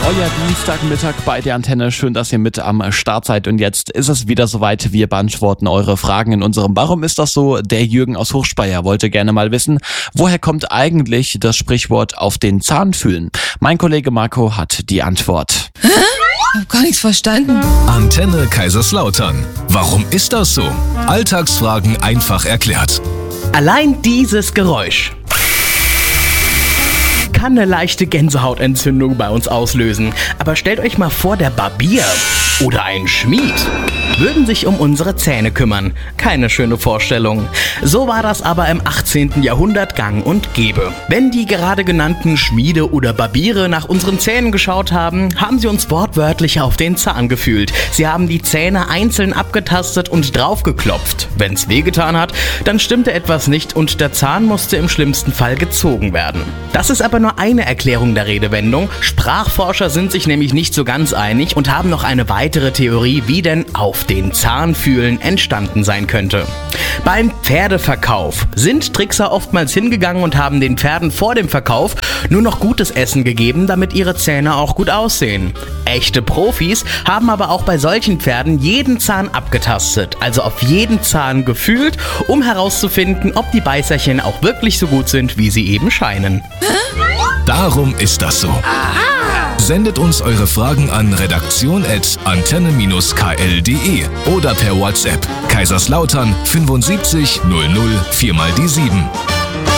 Euer Dienstagmittag bei der Antenne. Schön, dass ihr mit am Start seid. Und jetzt ist es wieder soweit. Wir beantworten eure Fragen in unserem Warum ist das so? Der Jürgen aus Hochspeyer wollte gerne mal wissen, woher kommt eigentlich das Sprichwort auf den Zahn fühlen? Mein Kollege Marco hat die Antwort. Ich hab gar nichts verstanden. Antenne Kaiserslautern. Warum ist das so? Alltagsfragen einfach erklärt. Allein dieses Geräusch kann eine leichte Gänsehautentzündung bei uns auslösen. Aber stellt euch mal vor, der Barbier oder ein Schmied würden sich um unsere Zähne kümmern. Keine schöne Vorstellung. So war das aber im 18. Jahrhundert gang und gäbe. Wenn die gerade genannten Schmiede oder Barbiere nach unseren Zähnen geschaut haben, haben sie uns wortwörtlich auf den Zahn gefühlt. Sie haben die Zähne einzeln abgetastet und draufgeklopft. Wenn's wehgetan hat, dann stimmte etwas nicht und der Zahn musste im schlimmsten Fall gezogen werden. Das ist aber nur eine Erklärung der Redewendung. Sprachforscher sind sich nämlich nicht so ganz einig und haben noch eine weitere Theorie, wie denn auf den Zahn fühlen entstanden sein könnte. Beim Pferdeverkauf sind Trickser oftmals hingegangen und haben den Pferden vor dem Verkauf nur noch gutes Essen gegeben, damit ihre Zähne auch gut aussehen. Echte Profis haben aber auch bei solchen Pferden jeden Zahn abgetastet, also auf jeden Zahn gefühlt, um herauszufinden, ob die Beißerchen auch wirklich so gut sind, wie sie eben scheinen. Darum ist das so. Sendet uns eure Fragen an redaktion@antenne-kl.de oder per WhatsApp Kaiserslautern 75 00 4 mal die 7.